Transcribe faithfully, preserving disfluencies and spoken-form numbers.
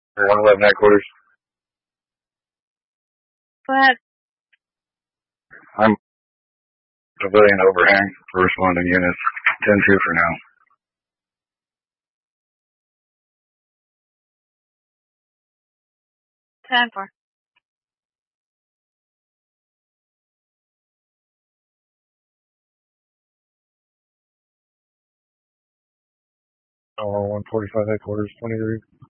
one eleven headquarters. Go ahead. I'm civilian overhang for responding units. ten two for now. ten four. Oh, one forty-five headquarters, twenty-three.